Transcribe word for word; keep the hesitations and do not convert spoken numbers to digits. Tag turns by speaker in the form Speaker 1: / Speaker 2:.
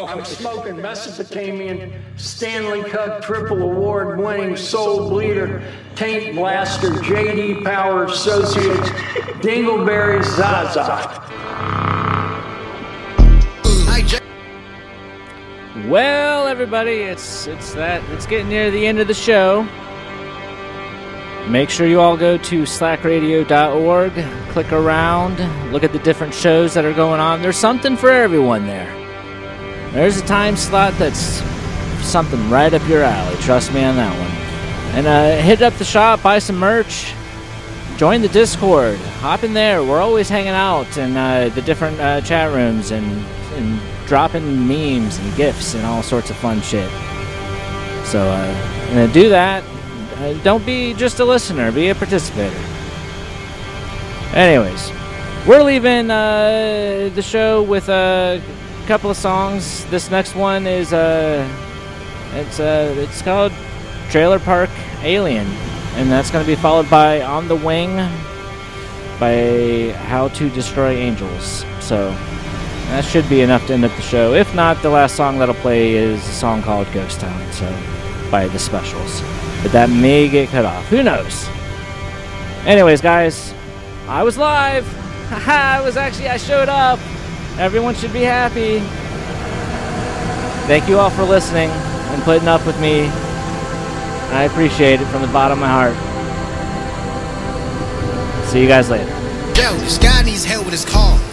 Speaker 1: I'm smoking Mesopotamian Stanley Cup Triple Award winning Soul Bleeder Taint Blaster J D Power Associates Dingleberry Zaza.
Speaker 2: Well, everybody, it's it's that it's getting near the end of the show. Make sure you all go to slack radio dot org, click around, look at the different shows that are going on. There's something for everyone there. There's a time slot that's something right up your alley. Trust me on that one. And uh, hit up the shop, buy some merch, join the Discord, hop in there. We're always hanging out in uh, the different uh, chat rooms and, and dropping memes and GIFs and all sorts of fun shit. So uh, do that. Uh, don't be just a listener. Be a participator. Anyways, we're leaving uh, the show with a couple of songs. This next one is uh, it's uh, it's called Trailer Park Alien, and that's going to be followed by On the Wing by How to Destroy Angels. So that should be enough to end up the show. If not, the last song that'll play is a song called Ghost Town, so by The Specials. But that may get cut off. Who knows? Anyways, guys, I was live. Haha, I was actually, I showed up. Everyone should be happy. Thank you all for listening and putting up with me. I appreciate it from the bottom of my heart. See you guys later.
Speaker 3: Yo, this guy needs help with his car.